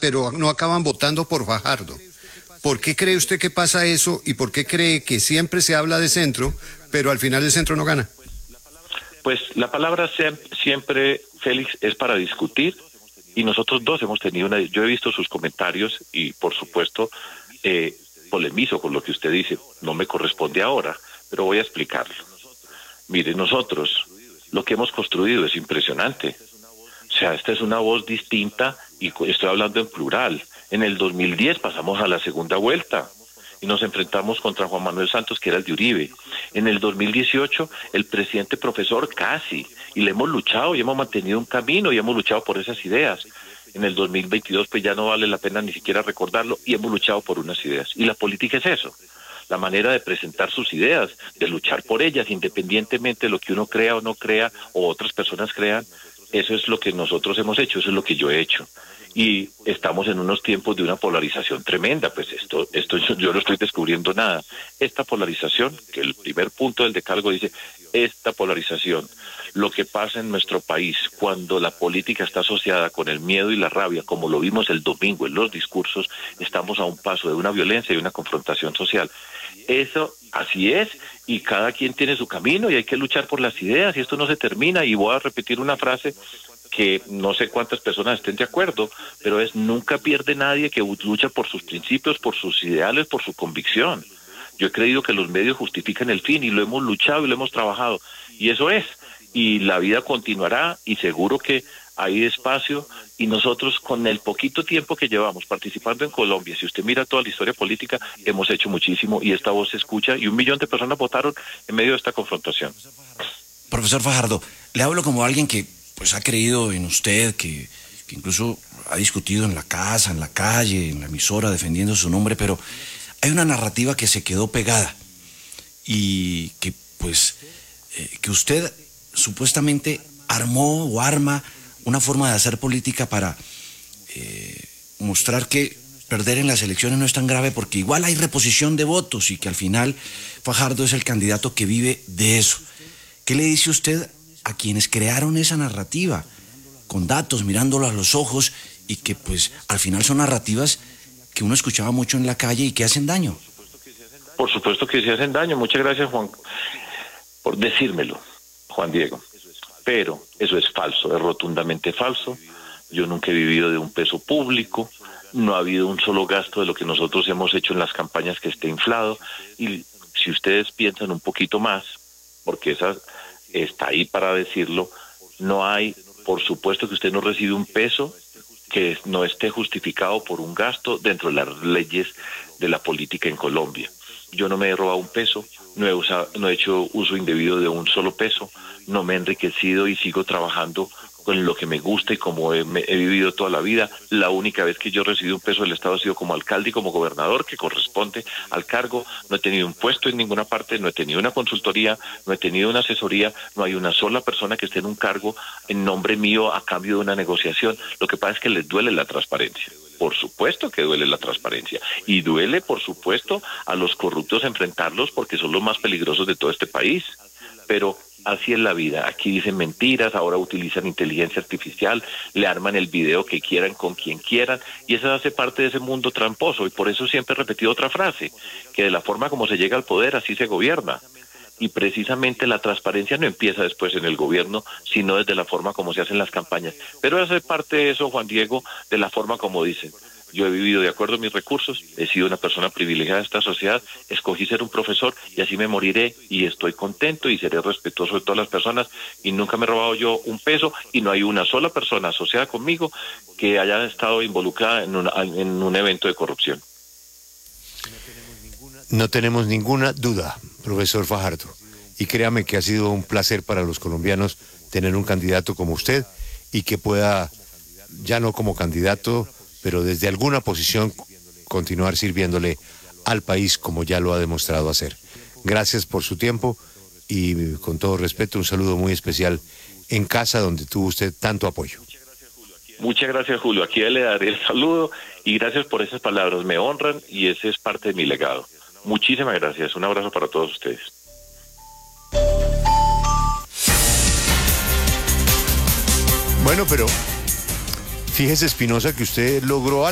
pero no acaban votando por Fajardo. ¿Por qué cree usted que pasa eso y por qué cree que siempre se habla de centro, pero al final el centro no gana? Pues la palabra siempre, Félix, es para discutir, y nosotros dos hemos tenido yo he visto sus comentarios y por supuesto polemizo con lo que usted dice, no me corresponde ahora, pero voy a explicarlo. Mire, nosotros lo que hemos construido es impresionante. O sea, esta es una voz distinta y estoy hablando en plural. En el 2010 pasamos a la segunda vuelta y nos enfrentamos contra Juan Manuel Santos, que era el de Uribe. En el 2018, el presidente profesor casi, y le hemos luchado y hemos mantenido un camino y hemos luchado por esas ideas. En el 2022, pues ya no vale la pena ni siquiera recordarlo, y hemos luchado por unas ideas. Y la política es eso, la manera de presentar sus ideas, de luchar por ellas, independientemente de lo que uno crea o no crea, o otras personas crean. Eso es lo que nosotros hemos hecho, eso es lo que yo he hecho. Y estamos en unos tiempos de una polarización tremenda, pues esto yo no estoy descubriendo nada. Esta polarización, que el primer punto del decálogo dice, esta polarización, lo que pasa en nuestro país cuando la política está asociada con el miedo y la rabia, como lo vimos el domingo en los discursos, estamos a un paso de una violencia y una confrontación social. Eso así es, y cada quien tiene su camino y hay que luchar por las ideas y esto no se termina. Y voy a repetir una frase que no sé cuántas personas estén de acuerdo, pero es: nunca pierde nadie que lucha por sus principios, por sus ideales, por su convicción. Yo he creído que los medios justifican el fin y lo hemos luchado y lo hemos trabajado, y eso es, y la vida continuará y seguro que hay espacio, y nosotros con el poquito tiempo que llevamos participando en Colombia, si usted mira toda la historia política, hemos hecho muchísimo y esta voz se escucha y 1 millón de personas votaron en medio de esta confrontación. Profesor Fajardo, le hablo como alguien que pues ha creído en usted, que incluso ha discutido en la casa, en la calle, en la emisora, defendiendo su nombre, pero hay una narrativa que se quedó pegada y que pues que usted supuestamente armó o arma una forma de hacer política para mostrar que perder en las elecciones no es tan grave porque igual hay reposición de votos y que al final Fajardo es el candidato que vive de eso. ¿Qué le dice usted a quienes crearon esa narrativa con datos, mirándolo a los ojos, y que pues al final son narrativas que uno escuchaba mucho en la calle y que hacen daño? Por supuesto que sí hacen daño. Muchas gracias, Juan, por decírmelo, Juan Diego. Pero eso es falso, es rotundamente falso. Yo nunca he vivido de un peso público, no ha habido un solo gasto de lo que nosotros hemos hecho en las campañas que esté inflado. Y si ustedes piensan un poquito más, porque esa está ahí para decirlo, no hay, por supuesto que usted no recibe un peso que no esté justificado por un gasto dentro de las leyes de la política en Colombia. Yo no me he robado un peso, no he hecho uso indebido de un solo peso, no me he enriquecido y sigo trabajando con lo que me gusta y como he vivido toda la vida. La única vez que yo he recibido un peso del Estado ha sido como alcalde y como gobernador, que corresponde al cargo. No he tenido un puesto en ninguna parte, no he tenido una consultoría, no he tenido una asesoría, no hay una sola persona que esté en un cargo en nombre mío a cambio de una negociación. Lo que pasa es que les duele la transparencia. Por supuesto que duele la transparencia y duele, por supuesto, a los corruptos enfrentarlos porque son los más peligrosos de todo este país. Pero así es la vida. Aquí dicen mentiras, ahora utilizan inteligencia artificial, le arman el video que quieran con quien quieran, y eso hace parte de ese mundo tramposo. Y por eso siempre he repetido otra frase, que de la forma como se llega al poder, así se gobierna. Y precisamente la transparencia no empieza después en el gobierno, sino desde la forma como se hacen las campañas. Pero hace parte de eso, Juan Diego, de la forma como dicen. Yo he vivido de acuerdo a mis recursos, he sido una persona privilegiada de esta sociedad, escogí ser un profesor y así me moriré y estoy contento y seré respetuoso de todas las personas y nunca me he robado yo un peso y no hay una sola persona asociada conmigo que haya estado involucrada en un evento de corrupción. No tenemos ninguna duda, profesor Fajardo, y créame que ha sido un placer para los colombianos tener un candidato como usted y que pueda, ya no como candidato, pero desde alguna posición continuar sirviéndole al país como ya lo ha demostrado hacer. Gracias por su tiempo y con todo respeto un saludo muy especial en casa donde tuvo usted tanto apoyo. Muchas gracias, Julio. Aquí le daré el saludo y gracias por esas palabras. Me honran y ese es parte de mi legado. Muchísimas gracias. Un abrazo para todos ustedes. Bueno, pero fíjese, Espinosa, que usted logró algo.